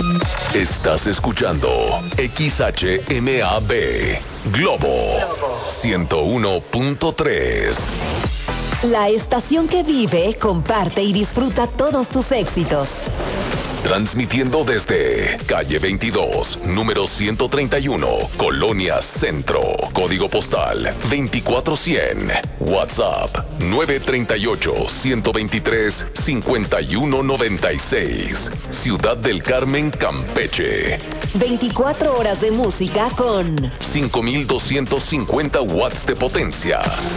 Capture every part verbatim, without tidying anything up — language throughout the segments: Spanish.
Estás escuchando X H M A B Globo ciento uno punto tres. La estación que vive, comparte y disfruta todos tus éxitos. Transmitiendo desde calle veintidós, número ciento treinta y uno, Colonia Centro. Código postal veinticuatro cien. WhatsApp nueve tres ocho, uno dos tres, cinco uno nueve seis. Ciudad del Carmen, Campeche. veinticuatro horas de música con cinco mil doscientos cincuenta watts de potencia.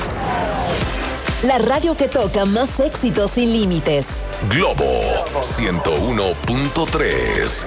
La radio que toca más éxitos sin límites. Globo ciento uno punto tres.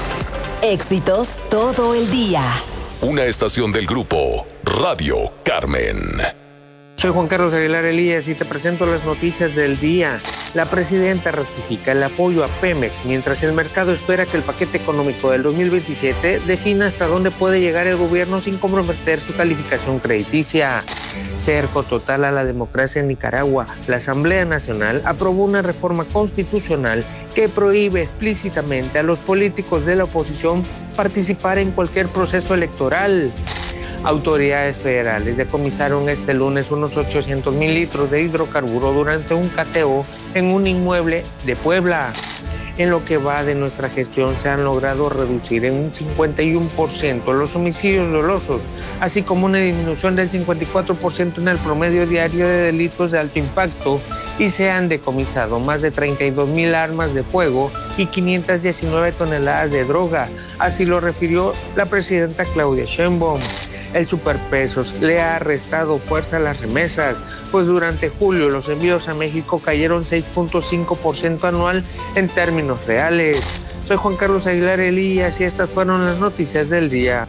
Éxitos todo el día. Una estación del grupo Radio Carmen. Soy Juan Carlos Aguilar Elías y te presento las noticias del día. La presidenta ratifica el apoyo a Pemex, mientras el mercado espera que el paquete económico del dos mil veintisiete defina hasta dónde puede llegar el gobierno sin comprometer su calificación crediticia. Cerco total a la democracia en Nicaragua. La Asamblea Nacional aprobó una reforma constitucional que prohíbe explícitamente a los políticos de la oposición participar en cualquier proceso electoral. Autoridades federales decomisaron este lunes unos ochocientos mil litros de hidrocarburo durante un cateo en un inmueble de Puebla. En lo que va de nuestra gestión se han logrado reducir en un cincuenta y uno por ciento los homicidios dolosos, así como una disminución del cincuenta y cuatro por ciento en el promedio diario de delitos de alto impacto, y se han decomisado más de treinta y dos mil armas de fuego y quinientas diecinueve toneladas de droga. Así lo refirió la presidenta Claudia Sheinbaum. El superpesos le ha restado fuerza a las remesas, pues durante julio los envíos a México cayeron seis punto cinco por ciento anual en términos reales. Soy Juan Carlos Aguilar Elías y estas fueron las noticias del día.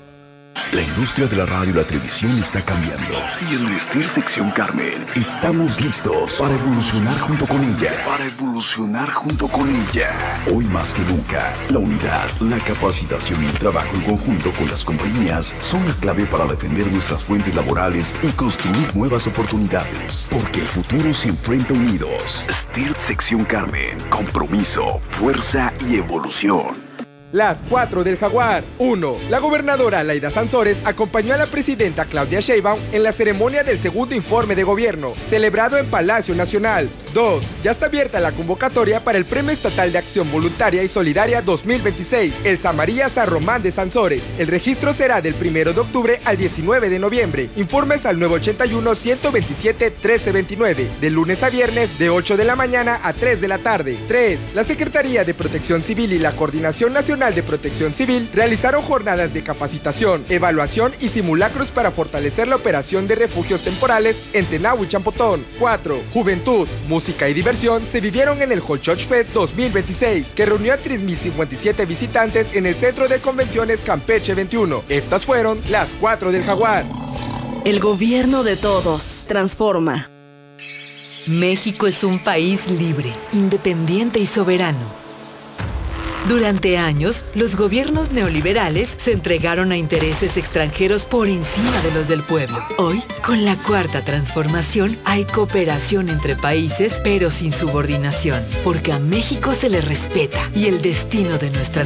La industria de la radio y la televisión está cambiando. Y en Vestir Sección Carmen estamos listos para evolucionar junto con ella. Para evolucionar junto con ella. Hoy más que nunca, la unidad, la capacitación y el trabajo en conjunto con las compañías son la clave para defender nuestras fuentes laborales y construir nuevas oportunidades. Porque el futuro se enfrenta unidos. Vestir Sección Carmen. Compromiso, fuerza y evolución. Las cuatro del Jaguar. uno. La gobernadora Laida Sansores acompañó a la presidenta Claudia Sheinbaum en la ceremonia del segundo informe de gobierno, celebrado en Palacio Nacional. dos. Ya está abierta la convocatoria para el Premio Estatal de Acción Voluntaria y Solidaria dos mil veintiséis, el Samaría San Román de Sansores. El registro será del primero de octubre al diecinueve de noviembre. Informes al nueve ochenta y uno, ciento veintisiete, trece veintinueve, de lunes a viernes de ocho de la mañana a tres de la tarde. tres. La Secretaría de Protección Civil y la Coordinación Nacional de Protección Civil realizaron jornadas de capacitación, evaluación y simulacros para fortalecer la operación de refugios temporales en Tenau y Champotón. cuatro. Juventud, música y diversión se vivieron en el Holchoch Fest dos mil veintiséis, que reunió a tres mil cincuenta y siete visitantes en el Centro de Convenciones Campeche veintiuno. Estas fueron las cuatro del Jaguar. El gobierno de todos transforma. México es un país libre, independiente y soberano. Durante años, los gobiernos neoliberales se entregaron a intereses extranjeros por encima de los del pueblo. Hoy, con la cuarta transformación, hay cooperación entre países, pero sin subordinación, porque a México se le respeta y el destino de nuestra